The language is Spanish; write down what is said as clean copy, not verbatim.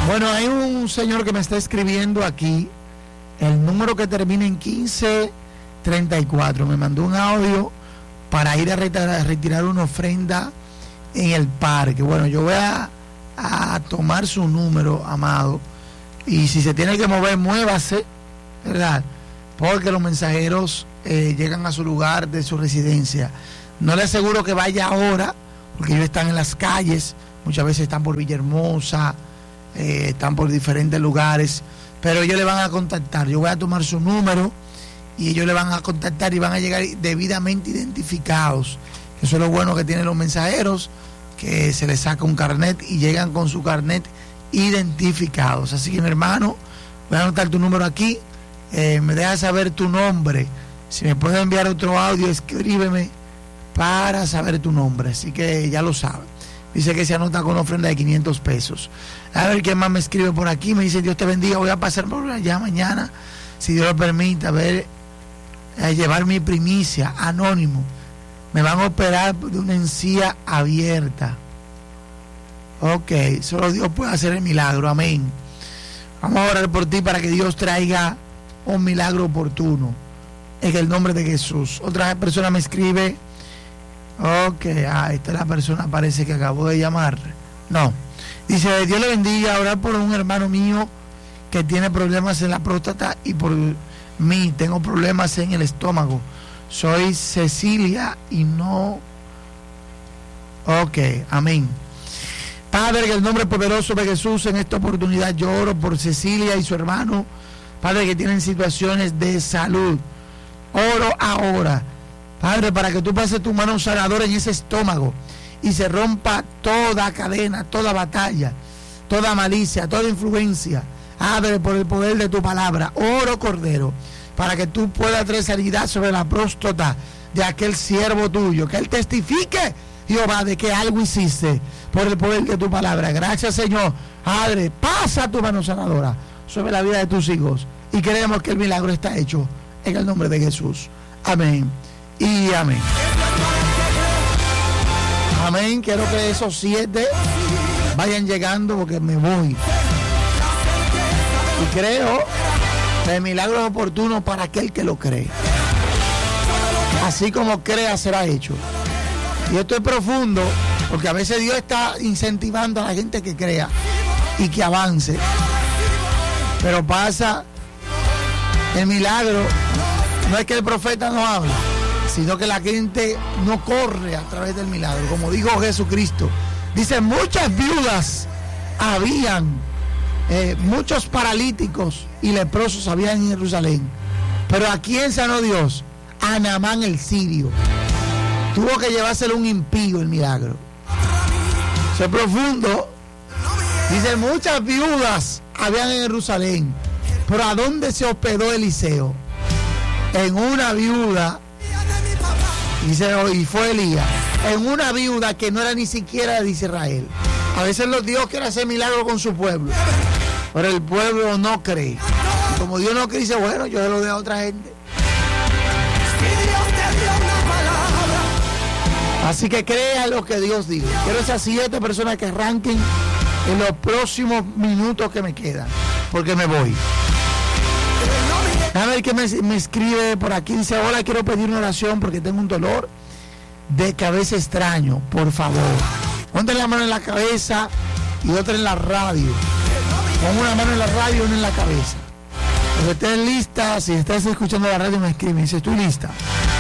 Bueno, hay un señor que me está escribiendo aquí, el número que termina en 1534. Me mandó un audio para ir a retirar una ofrenda en el parque. Bueno, yo voy a tomar su número, amado, y si se tiene que mover, muévase, ¿verdad? Porque los mensajeros llegan a su lugar de su residencia. No le aseguro que vaya ahora, porque ellos están en las calles, muchas veces están por Villahermosa, están por diferentes lugares, pero ellos le van a contactar. Yo voy a tomar su número y ellos le van a contactar y van a llegar debidamente identificados. Eso es lo bueno que tienen los mensajeros, que se les saca un carnet y llegan con su carnet identificados. Así que, mi hermano, voy a anotar tu número aquí. Me dejas saber tu nombre. Si me puedes enviar otro audio, escríbeme para saber tu nombre. Así que ya lo saben. Dice que se anota con una ofrenda de 500 pesos. A ver quién más me escribe por aquí. Me dice: Dios te bendiga, voy a pasar por allá mañana, si Dios lo permite, a llevar mi primicia. Anónimo. Me van a operar de una encía abierta. Ok, solo Dios puede hacer el milagro. Amén. Vamos a orar por ti para que Dios traiga un milagro oportuno, en el nombre de Jesús. Otra persona me escribe: ok, esta es la persona, parece que acabó de llamar. No, dice: Dios le bendiga, orar por un hermano mío que tiene problemas en la próstata, y por mí tengo problemas en el estómago. Soy Cecilia y no... Ok, amén. Padre, en el nombre poderoso de Jesús, en esta oportunidad yo oro por Cecilia y su hermano, Padre, que tienen situaciones de salud. Oro ahora, Padre, para que tú pases tu mano sanadora en ese estómago y se rompa toda cadena, toda batalla, toda malicia, toda influencia. Padre, por el poder de tu palabra, oro, Cordero, para que tú puedas traer sanidad sobre la próstata de aquel siervo tuyo, que él testifique, Jehová, de que algo hiciste por el poder de tu palabra. Gracias, Señor. Padre, pasa tu mano sanadora sobre la vida de tus hijos, y creemos que el milagro está hecho en el nombre de Jesús. Amén y amén. Amén. Quiero que esos 7 vayan llegando, porque me voy. Y creo que el milagro es oportuno para aquel que lo cree. Así como crea, será hecho. Y esto es profundo, porque a veces Dios está incentivando a la gente que crea y que avance. Pero pasa, el milagro no es que el profeta no habla, sino que la gente no corre a través del milagro. Como dijo Jesucristo, dice: muchas viudas habían, muchos paralíticos y leprosos habían en Jerusalén, pero ¿a quién sanó Dios? A Naamán el sirio. Tuvo que llevárselo un impío el milagro. Eso es profundo. Dice: muchas viudas habían en Jerusalén, pero ¿a dónde se hospedó Eliseo? En una viuda. Dice: y fue Elías, en una viuda que no era ni siquiera de Israel. A veces los Dios quiere hacer milagros con su pueblo, pero el pueblo no cree. Y como Dios no cree, dice: bueno, yo se lo dejo a otra gente. Así que crea lo que Dios diga. Quiero esas 7 personas que arranquen en los próximos minutos que me quedan, porque me voy. A ver qué me escribe por aquí. Dice: hola, quiero pedir una oración porque tengo un dolor de cabeza extraño, por favor. Ponte la mano en la cabeza y otra en la radio. Pon una mano en la radio y una en la cabeza. Cuando estés lista, si estás escuchando la radio, me escribe. Dice: estoy lista.